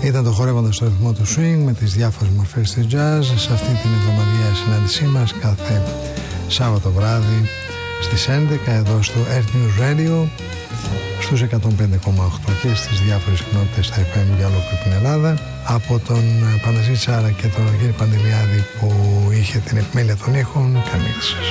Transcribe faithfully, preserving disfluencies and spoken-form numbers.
Ήταν το χορεύοντας στο ρυθμό του swing με τις διάφορες μορφές της jazz σε αυτή την εβδομαδιαία συνάντησή μας κάθε Σάββατο βράδυ στις έντεκα εδώ στο Earth News Radio στους εκατόν πέντε κόμμα οκτώ και στις διάφορες κοινότητες στα εφ εμ για ολόκληρη την Ελλάδα. Από τον Παναζή Τσάρα και τον Γύρι Παντελιάδη που είχε την επιμέλεια των ήχων, καλή νύχτα σας.